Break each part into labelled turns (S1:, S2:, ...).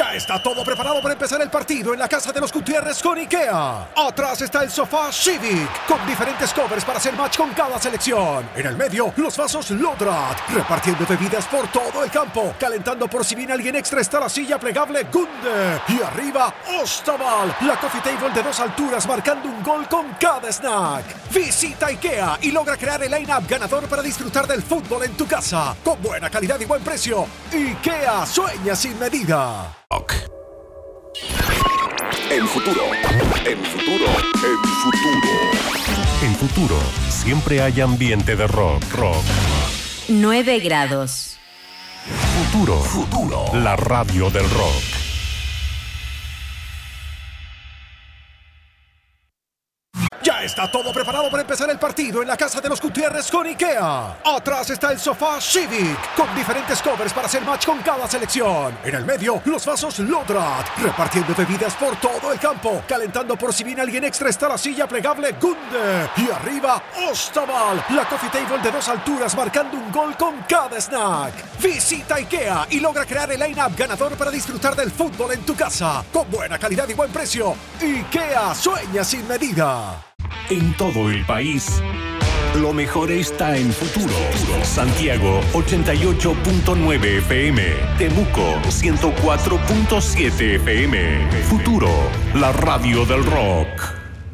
S1: Ya está todo preparado para empezar el partido en la casa de los Gutiérrez con IKEA. Atrás está el sofá Civic, con diferentes covers para hacer match con cada selección. En el medio, los vasos Lodrat, repartiendo bebidas por todo el campo. Calentando por si viene alguien extra está la silla plegable Gunde. Y arriba, Ostaval, la coffee table de 2 alturas marcando un gol con cada snack. Visita IKEA y logra crear el line-up ganador para disfrutar del fútbol en tu casa. Con buena calidad y buen precio. IKEA sueña sin medida.
S2: El futuro.
S3: En Futuro siempre hay ambiente de rock.
S4: 9 grados.
S3: Futuro. La radio del rock.
S1: Ya está todo preparado para empezar el partido en la casa de los Gutiérrez con IKEA. Atrás está el sofá Civic, con diferentes covers para hacer match con cada selección. En el medio, los vasos Lodrat, repartiendo bebidas por todo el campo. Calentando por si viene alguien extra está la silla plegable Gunde. Y arriba, Ostaval, la coffee table de 2 alturas marcando un gol con cada snack. Visita IKEA y logra crear el line-up ganador para disfrutar del fútbol en tu casa. Con buena calidad y buen precio. IKEA sueña sin medida.
S3: En todo el país, lo mejor está en Futuro. Santiago 88.9 FM, Temuco 104.7 FM. Futuro, la radio del rock.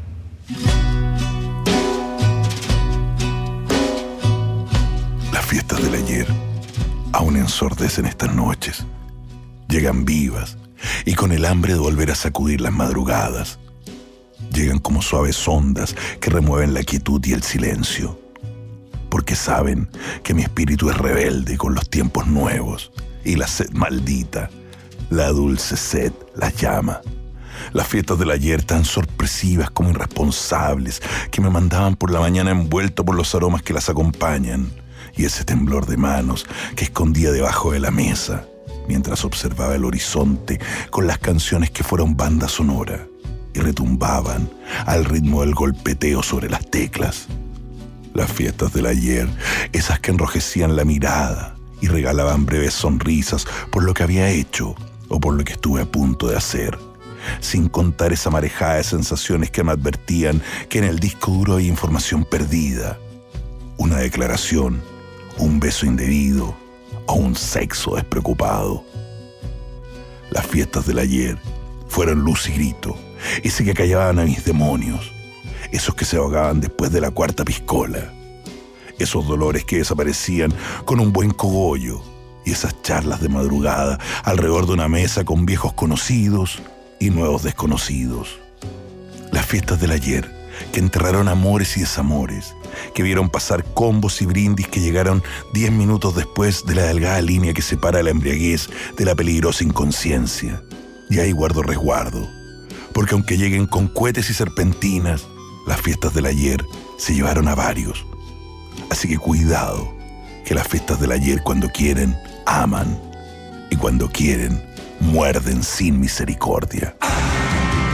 S2: Las fiestas del ayer aún ensordecen estas noches. Llegan vivas y con el hambre de volver a sacudir las madrugadas. Llegan como suaves ondas que remueven la quietud y el silencio. Porque saben que mi espíritu es rebelde con los tiempos nuevos y la sed maldita, la dulce sed las llama. Las fiestas del ayer tan sorpresivas como irresponsables que me mandaban por la mañana envuelto por los aromas que las acompañan y ese temblor de manos que escondía debajo de la mesa mientras observaba el horizonte con las canciones que fueron banda sonora y retumbaban al ritmo del golpeteo sobre las teclas. Las fiestas del ayer, esas que enrojecían la mirada y regalaban breves sonrisas por lo que había hecho o por lo que estuve a punto de hacer, sin contar esa marejada de sensaciones que me advertían que en el disco duro había información perdida, una declaración, un beso indebido o un sexo despreocupado. Las fiestas del ayer fueron luz y grito, ese que callaban a mis demonios, esos que se ahogaban después de la 4ª piscola, esos dolores que desaparecían con un buen cogollo y esas charlas de madrugada alrededor de una mesa con viejos conocidos y nuevos desconocidos. Las fiestas del ayer que enterraron amores y desamores, que vieron pasar combos y brindis que llegaron 10 minutos después de la delgada línea que separa la embriaguez de la peligrosa inconsciencia. Y ahí guardo resguardo, porque aunque lleguen con cohetes y serpentinas, las fiestas del ayer se llevaron a varios. Así que cuidado, que las fiestas del ayer cuando quieren, aman, y cuando quieren, muerden sin misericordia.